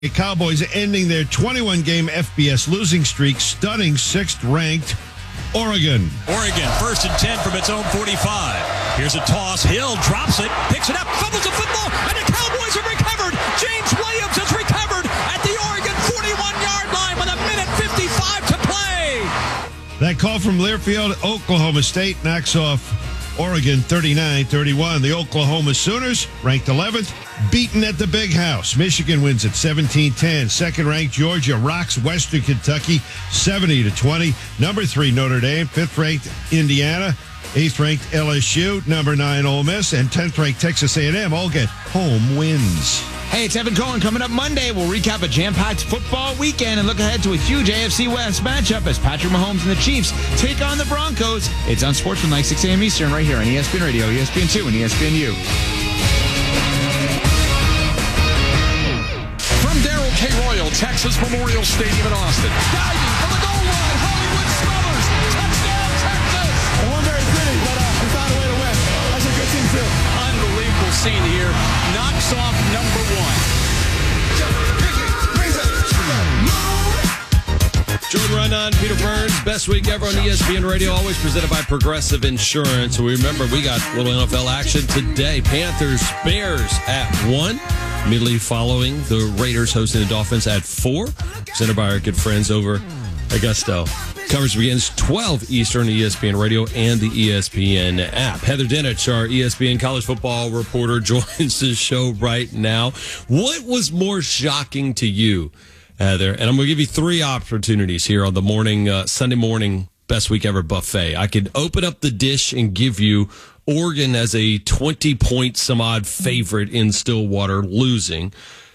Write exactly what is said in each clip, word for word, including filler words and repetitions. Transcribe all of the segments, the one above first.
The Cowboys ending their twenty-one game F B S losing streak, stunning sixth-ranked Oregon. Oregon, first and ten from its own forty-five. Here's a toss. Hill drops it, picks it up, fumbles the football, and the Cowboys have recovered. James Williams has recovered at the Oregon forty-one-yard line with a minute fifty-five to play. That call from Learfield, Oklahoma State, knocks off Oregon thirty-nine thirty-one. The Oklahoma Sooners, ranked eleventh, beaten at the Big House. Michigan wins at seventeen ten. Second-ranked Georgia rocks Western Kentucky seventy to twenty. Number three, Notre Dame. Fifth-ranked Indiana. Eighth-ranked L S U. Number nine, Ole Miss. And tenth-ranked Texas A and M all get home wins. Hey, it's Evan Cohen. Coming up Monday, we'll recap a jam-packed football weekend and look ahead to a huge A F C West matchup as Patrick Mahomes and the Chiefs take on the Broncos. It's on Sportsmanlike, six a.m. Eastern, right here on E S P N Radio, E S P N two, and E S P N U. From Darrell K. Royal, Texas Memorial Stadium in Austin. Diving for the goal line, Hollywood Smothers. Touchdown, Texas! It wasn't very pretty, but uh, we found a way to win. That's a good team, too. Unbelievable scene here. Knocks off number one. Jordan Rondon, Peter Burns, best week ever on E S P N Radio, always presented by Progressive Insurance. So we remember we got a little N F L action today. Panthers, Bears at one. Immediately following, the Raiders hosting the Dolphins at four. Presented by our good friends over Augusto. Coverage begins twelve Eastern, E S P N Radio and the E S P N app. Heather Dinich, our E S P N college football reporter, joins the show right now. What was more shocking to you, Heather? And I'm going to give you three opportunities here on the morning, uh, Sunday morning Best Week Ever buffet. I could open up the dish and give you Oregon as a twenty-point some odd favorite in Stillwater losing.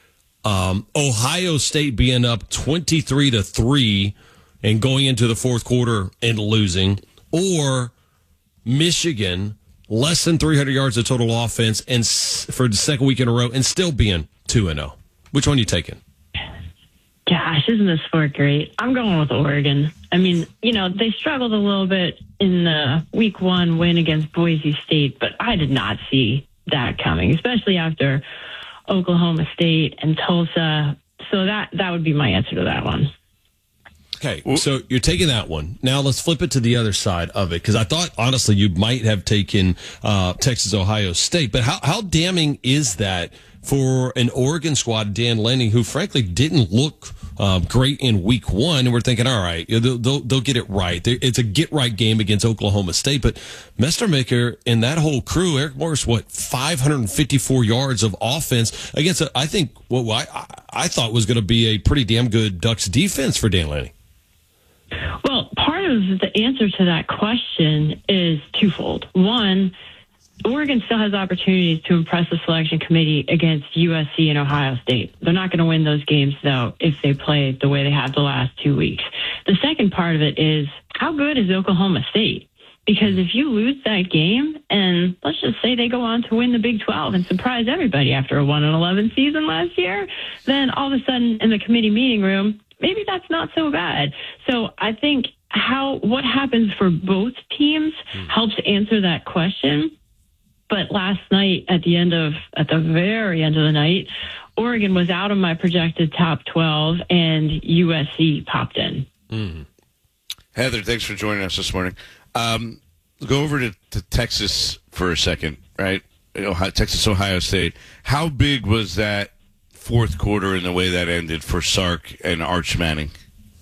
Um, Ohio State being up twenty-three to three and going into the fourth quarter and losing, or Michigan less than three hundred yards of total offense and s- for the second week in a row and still being two and oh. Which one are you taking? Gosh, isn't this sport great? I'm going with Oregon. I mean, you know, they struggled a little bit in the week one win against Boise State, but I did not see that coming, especially after Oklahoma State and Tulsa. So that, that would be my answer to that one. Okay, so you're taking that one. Now let's flip it to the other side of it, because I thought, honestly, you might have taken uh, Texas, Ohio State. But how, how damning is that for an Oregon squad, Dan Lanning, who frankly didn't look uh, great in week one? And we're thinking, all right, they'll, they'll, they'll get it right. It's a get-right game against Oklahoma State. But Mestermaker and that whole crew, Eric Morris, what, five hundred fifty-four yards of offense against, a, I think, what I, I thought was going to be a pretty damn good Ducks defense for Dan Lanning. Well, part of the answer to that question is twofold. One, Oregon still has opportunities to impress the selection committee against U S C and Ohio State. They're not going to win those games, though, if they play the way they have the last two weeks. The second part of it is, how good is Oklahoma State? Because if you lose that game, and let's just say they go on to win the Big twelve and surprise everybody after a one and eleven season last year, then all of a sudden in the committee meeting room, maybe that's not so bad. So I think how what happens for both teams helps answer that question. But last night, at the end of at the very end of the night, Oregon was out of my projected top twelve, and U S C popped in. Mm. Heather, thanks for joining us this morning. Um, go over to, to Texas for a second, right? Ohio, Texas, Ohio State. How big was that fourth quarter in the way that ended for Sark and Arch Manning?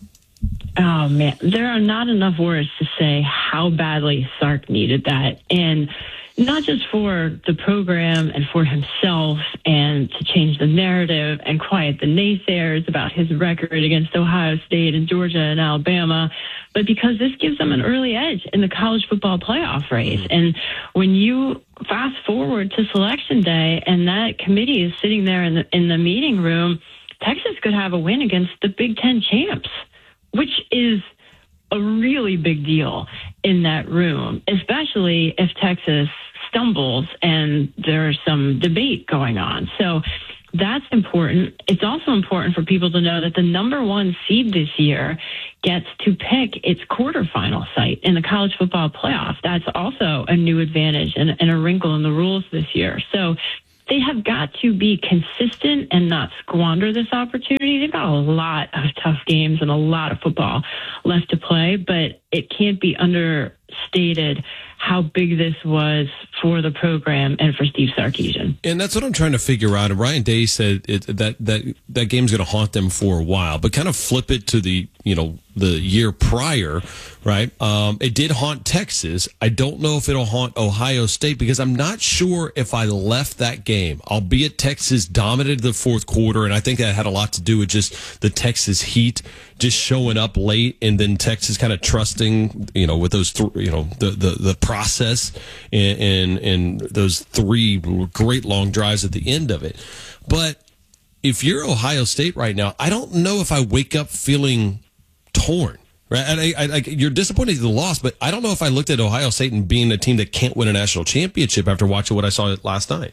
Oh, man. There are not enough words to say how badly Sark needed that. And not just for the program and for himself and to change the narrative and quiet the naysayers about his record against Ohio State and Georgia and Alabama, but because this gives them an early edge in the college football playoff race. And when you fast forward to Selection Day and that committee is sitting there in the, in the meeting room, Texas could have a win against the Big Ten champs, which is a really big deal in that room, especially if Texas stumbles and there's some debate going on. So that's important. It's also important for people to know that the number one seed this year gets to pick its quarterfinal site in the college football playoff. That's also a new advantage and, and a wrinkle in the rules this year. So they have got to be consistent and not squander this opportunity. They've got a lot of tough games and a lot of football left to play, but it can't be understated how big this was for the program and for Steve Sarkisian. And that's what I'm trying to figure out. And Ryan Day said it, that that that game's going to haunt them for a while, but kind of flip it to the you know the year prior, right? Um, it did haunt Texas. I don't know if it'll haunt Ohio State because I'm not sure if I left that game, albeit Texas dominated the fourth quarter, and I think that had a lot to do with just the Texas heat just showing up late, and then Texas kind of trusting, you know, with those, th- you know, the the, the process and, and and those three great long drives at the end of it. But if you're Ohio State right now, I don't know if I wake up feeling torn. Right, and I, I, I, you're disappointed in the loss, but I don't know if I looked at Ohio State and being a team that can't win a national championship after watching what I saw last night.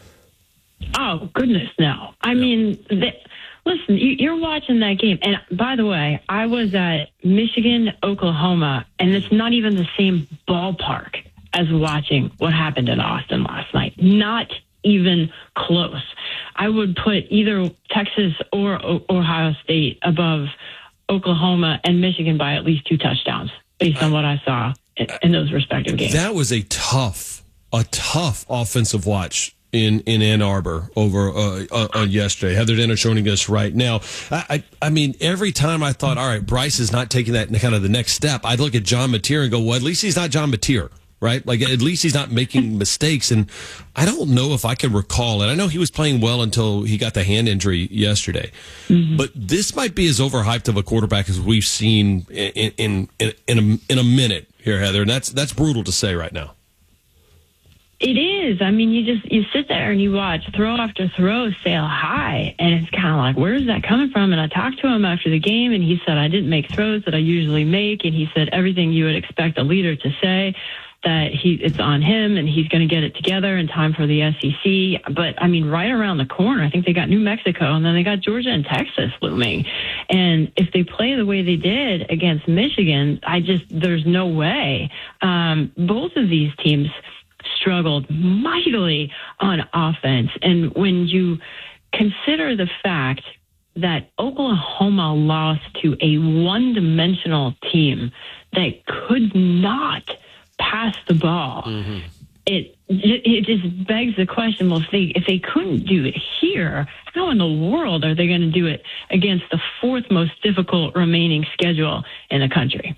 Oh, goodness, no. I yeah. mean, the, listen, you, you're watching that game. And by the way, I was at Michigan, Oklahoma, and it's not even the same ballpark as watching what happened in Austin last night. Not even close. I would put either Texas or o- Ohio State above Oklahoma and Michigan by at least two touchdowns based on what I saw in, in those respective games. That was a tough, a tough offensive watch in, in Ann Arbor over uh, uh, uh, yesterday. Heather Denner joining us right now. I, I I mean, every time I thought, all right, Bryce is not taking that kind of the next step, I'd look at John Mateer and go, well, at least he's not John Mateer. Right? Like, at least he's not making mistakes. And I don't know if I can recall, and I know he was playing well until he got the hand injury yesterday, mm-hmm. but this might be as overhyped of a quarterback as we've seen in, in, in, in, a, in a minute here, Heather. And that's, that's brutal to say right now. It is. I mean, you just, you sit there and you watch throw after throw sail high, and it's kind of like, where's that coming from? And I talked to him after the game, and he said, I didn't make throws that I usually make. And he said everything you would expect a leader to say, that he it's on him and he's going to get it together in time for the S E C. But, I mean, right around the corner, I think they got New Mexico, and then they got Georgia and Texas looming. And if they play the way they did against Michigan, I just, there's no way. Um, both of these teams struggled mightily on offense. And when you consider the fact that Oklahoma lost to a one-dimensional team that could not pass the ball, mm-hmm. it it just begs the question, well, if they if they couldn't do it here, how in the world are they going to do it against the fourth most difficult remaining schedule in the country?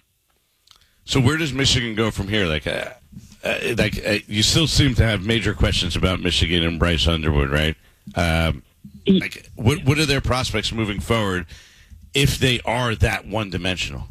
So where does Michigan go from here? Like, uh, uh, like uh, you still seem to have major questions about Michigan and Bryce Underwood, right? Um, like, what what are their prospects moving forward if they are that one-dimensional?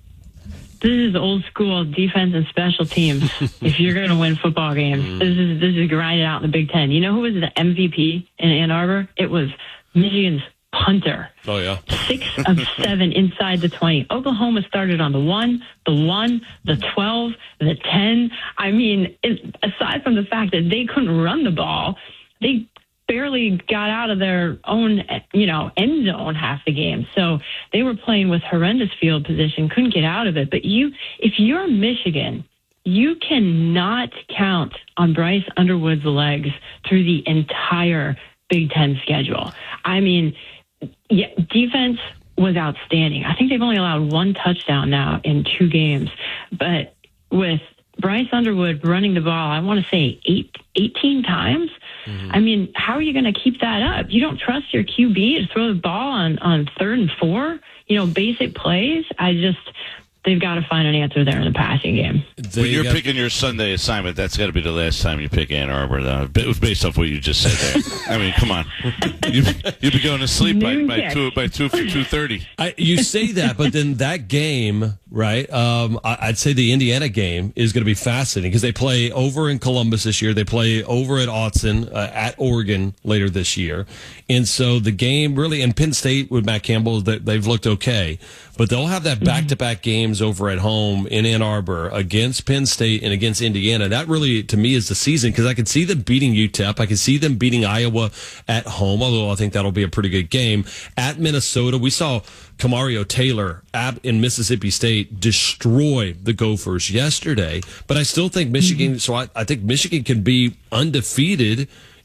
This is old school defense and special teams. If you're going to win football games, this is this is grinded out in the Big Ten. You know who was the M V P in Ann Arbor? It was Michigan's punter. Oh yeah, six of seven inside the twenty. Oklahoma started on the one, the one, the twelve, the ten. I mean, it, aside from the fact that they couldn't run the ball, they barely got out of their own, you know, end zone half the game. So they were playing with horrendous field position, couldn't get out of it. But you, if you're Michigan, you cannot count on Bryce Underwood's legs through the entire Big Ten schedule. I mean, yeah, defense was outstanding. I think they've only allowed one touchdown now in two games. But with Bryce Underwood running the ball, I want to say eight, eighteen times. Mm-hmm. I mean, how are you going to keep that up? You don't trust your Q B to throw the ball on, on third and four, you know, basic plays. I just, they've got to find an answer there in the passing game. When you're got- picking your Sunday assignment, that's got to be the last time you pick Ann Arbor, though. It was based off what you just said there. I mean, come on. You, you'd be going to sleep by, by two by two for two thirty. You say that, but then that game, right? Um, I, I'd say the Indiana game is going to be fascinating because they play over in Columbus this year. They play over at Autzen, uh, at Oregon later this year, and so the game really. And Penn State with Matt Campbell, they've looked okay, but they'll have that back-to-back games over at home in Ann Arbor against Penn State and against Indiana. That really, to me, is the season because I can see them beating U T E P. I can see them beating Iowa at home, although I think that'll be a pretty good game. At Minnesota, we saw Kamario Taylor in Mississippi State destroy the Gophers yesterday, but I still think Michigan, mm-hmm. so I, I think Michigan can be undefeated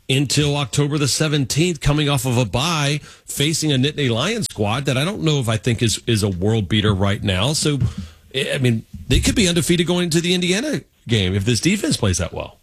until October the seventeenth, coming off of a bye, facing a Nittany Lions squad that I don't know if I think is, is a world beater right now. So, I mean, they could be undefeated going into the Indiana game if this defense plays that well.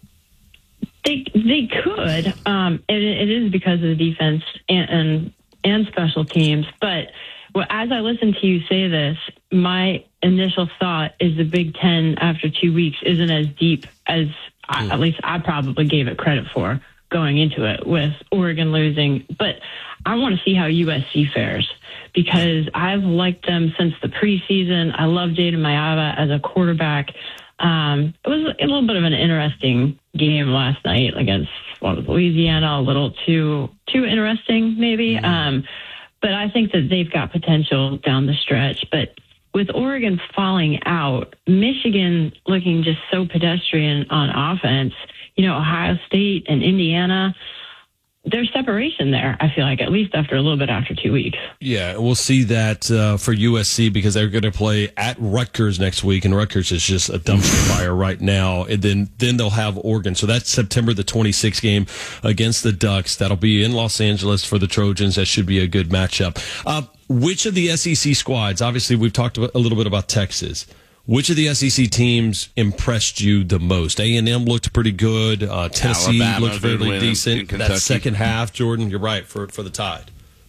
They they could. Um, it, it is because of the defense and, and and special teams. But well, as I listen to you say this, my initial thought is the Big Ten after two weeks isn't as deep as I, at least I probably gave it credit for going into it, with Oregon losing. But I want to see how U S C fares, because I've liked them since the preseason. I love Jayden Maiava as a quarterback. Um, it was a little bit of an interesting game last night against what was Louisiana, a little too too interesting maybe. Mm-hmm. Um, but I think that they've got potential down the stretch. But with Oregon falling out, Michigan looking just so pedestrian on offense, you know, Ohio State and Indiana, there's separation there, I feel like, at least after a little bit after two weeks. Yeah, we'll see that uh, for U S C, because they're going to play at Rutgers next week, and Rutgers is just a dumpster fire right now. And then, then they'll have Oregon. So that's September the twenty-sixth game against the Ducks. That'll be in Los Angeles for the Trojans. That should be a good matchup. Uh, which of the S E C squads, obviously we've talked a little bit about Texas, which of the S E C teams impressed you the most? A and M looked pretty good. Uh, Tennessee Alabama, looked fairly decent. That second half, Jordan, you're right, for for the Tide.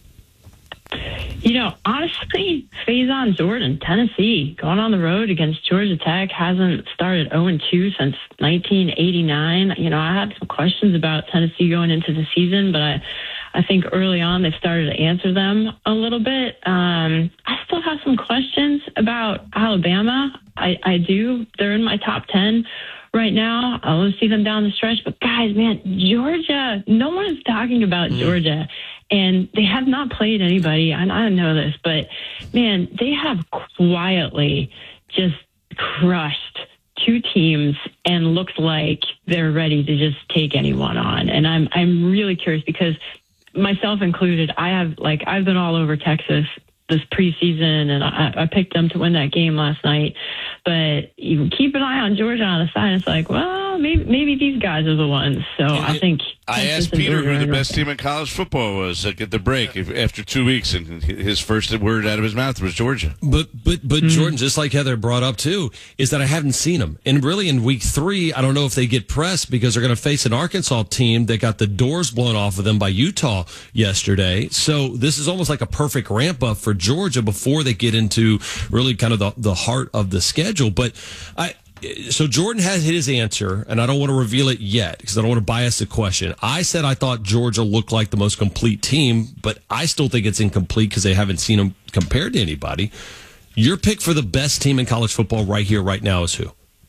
You know, honestly, Faison Jordan, Tennessee, going on the road against Georgia Tech, hasn't started oh and two since nineteen eighty-nine. You know, I had some questions about Tennessee going into the season, but I, I think early on they've started to answer them a little bit. Um, I still have some questions about Alabama. I, I do. They're in my top ten right now. I'll see them down the stretch. But, guys, man, Georgia, no one is talking about mm. Georgia. And they have not played anybody. I, I know this, but, man, they have quietly just crushed two teams and looked like they're ready to just take anyone on. And I'm I'm really curious, because myself included, I have, like, I've been all over Texas this preseason, and I, I picked them to win that game last night. But you keep an eye on Georgia on the side. It's like, well, maybe maybe these guys are the ones. So yeah, I think I asked Peter who the best team in college football was at the break after two weeks, and his first word out of his mouth was Georgia. But but but mm-hmm. Jordan, just like Heather brought up too, is that I haven't seen them. And really, in week three, I don't know if they get pressed, because they're going to face an Arkansas team that got the doors blown off of them by Utah yesterday. So this is almost like a perfect ramp up for Georgia before they get into really kind of the, the heart of the schedule. But I, so Jordan has his answer, and I don't want to reveal it yet because I don't want to bias the question. I said I thought Georgia looked like the most complete team, but I still think it's incomplete because they haven't seen them compared to anybody. Your pick for the best team in college football right here, right now is who?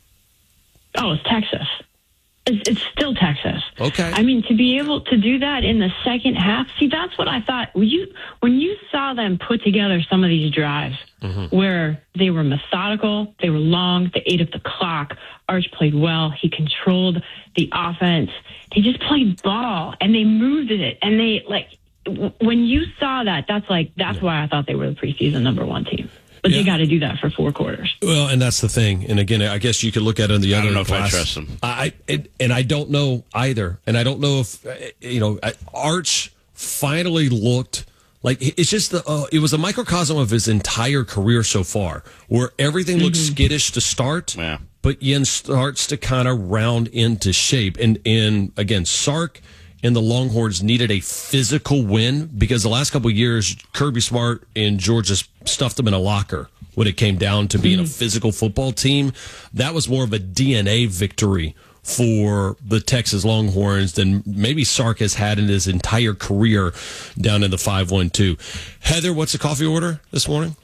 Oh, it's Texas. It's, it's still Texas. Okay. I mean, to be able to do that in the second half, see, that's what I thought. When you, when you saw them put together some of these drives mm-hmm. where they were methodical, they were long, they ate up the clock, Arch played well, he controlled the offense, they just played ball, and they moved it, and they, like, when you saw that, that's like, that's why I thought they were the preseason number one team. But yeah. They got to do that for four quarters. Well, and that's the thing. And again, I guess you could look at it in the I other don't know class. if I trust them. I, and, and I don't know either. And I don't know if, you know, Arch finally looked like it's just the, uh, it was a microcosm of his entire career so far, where everything looks mm-hmm. skittish to start, yeah. but then starts to kind of round into shape. And, and again, Sark and the Longhorns needed a physical win, because the last couple of years, Kirby Smart and Georgia stuffed them in a locker when it came down to being mm. a physical football team. That was more of a D N A victory for the Texas Longhorns than maybe Sark has had in his entire career down in the five one two. Heather, what's the coffee order this morning?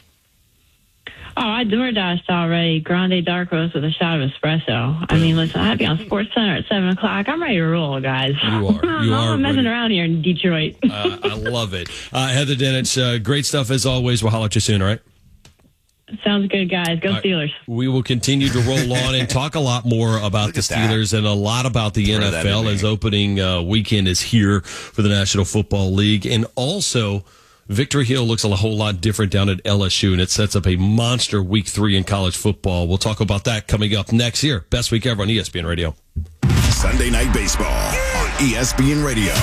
Oh, I DoorDashed already. Grande dark roast with a shot of espresso. I mean, listen, I'll be on Sports Center at seven o'clock. I'm ready to roll, guys. You are. You are I'm messing ready. around here in Detroit. uh, I love it. Uh, Heather Dinich, uh, great stuff as always. We'll holler at you soon, all right? Sounds good, guys. Go right. Steelers. We will continue to roll on and talk a lot more about the Steelers that. and a lot about the Throw N F L as opening uh, weekend is here for the National Football League. And also, Victory Hill looks a whole lot different down at L S U, and it sets up a monster week three in college football. We'll talk about that coming up next year. Best week ever on E S P N Radio. Sunday Night Baseball on E S P N Radio.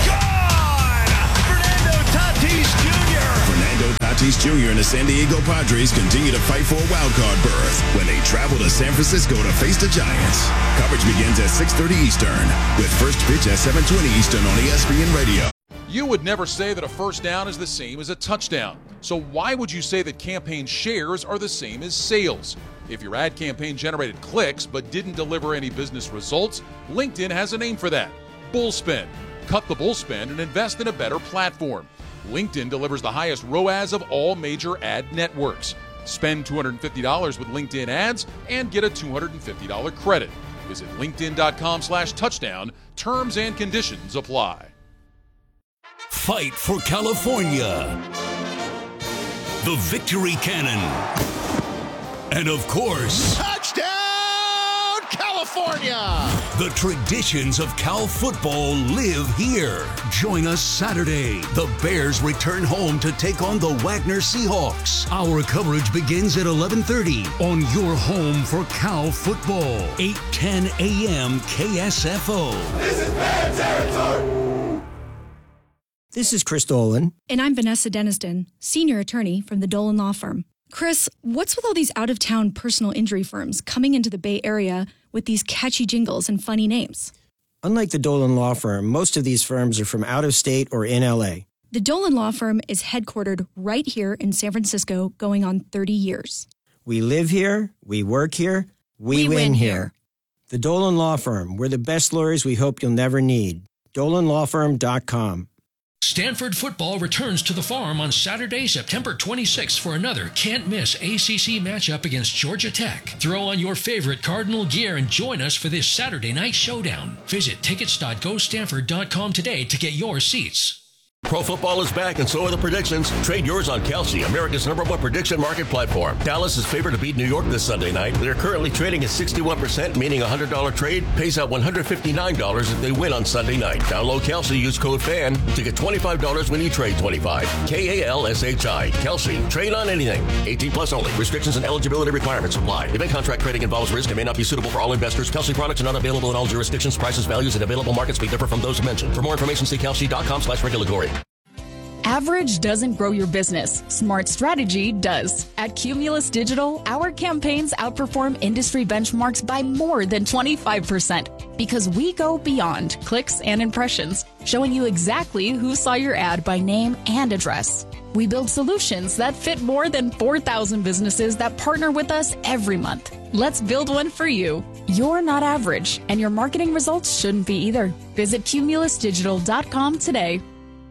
Fernando Tatis Junior Fernando Tatis Junior and the San Diego Padres continue to fight for a wild card berth when they travel to San Francisco to face the Giants. Coverage begins at six thirty Eastern with first pitch at seven twenty Eastern on E S P N Radio. You would never say that a first down is the same as a touchdown. So why would you say that campaign shares are the same as sales? If your ad campaign generated clicks but didn't deliver any business results, LinkedIn has a name for that. Bullspin. Cut the bullspin and invest in a better platform. LinkedIn delivers the highest R O A S of all major ad networks. Spend two hundred fifty dollars with LinkedIn ads and get a two hundred fifty dollars credit. Visit linkedin.com slash touchdown. Terms and conditions apply. Fight for California. The Victory Cannon. And of course, touchdown, California! The traditions of Cal football live here. Join us Saturday. The Bears return home to take on the Wagner Seahawks. Our coverage begins at eleven thirty on your home for Cal football. eight ten a.m. K S F O. This is Bear territory! This is Chris Dolan. And I'm Vanessa Deniston, senior attorney from the Dolan Law Firm. Chris, what's with all these out-of-town personal injury firms coming into the Bay Area with these catchy jingles and funny names? Unlike the Dolan Law Firm, most of these firms are from out of state or in L A. The Dolan Law Firm is headquartered right here in San Francisco, going on thirty years. We live here, we work here, we, we win, win here. here. The Dolan Law Firm, we're the best lawyers we hope you'll never need. dolan law firm dot com. Stanford football returns to the Farm on Saturday, September twenty-sixth for another can't-miss A C C matchup against Georgia Tech. Throw on your favorite Cardinal gear and join us for this Saturday night showdown. Visit tickets dot go stanford dot com today to get your seats. Pro football is back, and so are the predictions. Trade yours on Kelsey, America's number one prediction market platform. Dallas is favored to beat New York this Sunday night. They're currently trading at sixty-one percent, meaning a one hundred dollars trade pays out one hundred fifty-nine dollars if they win on Sunday night. Download Kelsey, use code FAN to get twenty-five dollars when you trade twenty-five dollars. K A L S H I. Kelsey. Trade on anything. eighteen plus only. Restrictions and eligibility requirements apply. Event contract trading involves risk and may not be suitable for all investors. Kelsey products are not available in all jurisdictions. Prices, values, and available markets may differ from those mentioned. For more information, see kelsey dot com slash regulatory. Average doesn't grow your business. Smart strategy does. At Cumulus Digital, our campaigns outperform industry benchmarks by more than twenty-five percent because we go beyond clicks and impressions, showing you exactly who saw your ad by name and address. We build solutions that fit more than four thousand businesses that partner with us every month. Let's build one for you. You're not average, and your marketing results shouldn't be either. Visit cumulus digital dot com today.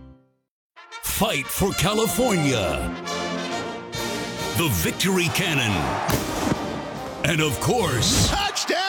Fight for California. The Victory Cannon. And of course, touchdown,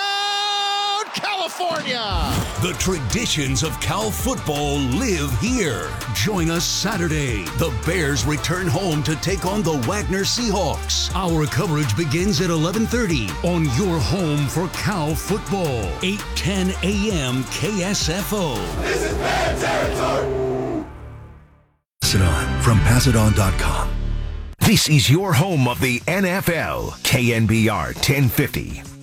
California! The traditions of Cal football live here. Join us Saturday. The Bears return home to take on the Wagner Seahawks. Our coverage begins at eleven thirty on your home for Cal football. eight ten a.m. K S F O. This is Bear territory! Pass It On from pass it on dot com. This is your home of the N F L, K N B R ten fifty.